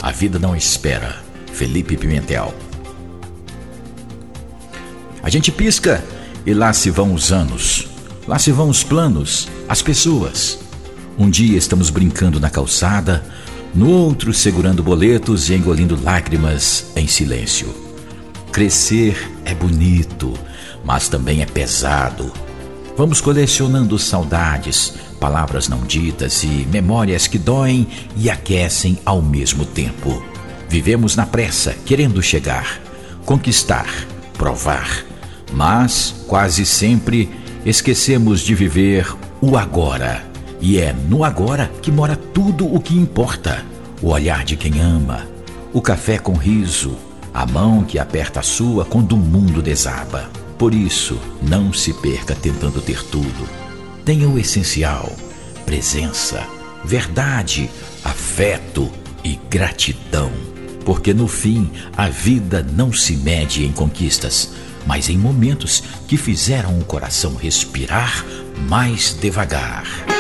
A vida não espera. Felipe Pimentel. A gente pisca e lá se vão os anos. Lá se vão os planos, as pessoas. Um dia estamos brincando na calçada, no outro segurando boletos e engolindo lágrimas em silêncio. Crescer é bonito, mas também é pesado. Vamos colecionando saudades, palavras não ditas e memórias que doem e aquecem ao mesmo tempo. Vivemos na pressa, querendo chegar, conquistar, provar, mas quase sempre esquecemos de viver o agora. E é no agora que mora tudo o que importa. O olhar de quem ama, o café com riso, a mão que aperta a sua quando o mundo desaba. Por isso, não se perca tentando ter tudo. Tenha o essencial: presença, verdade, afeto e gratidão. Porque no fim, a vida não se mede em conquistas, mas em momentos que fizeram o coração respirar mais devagar.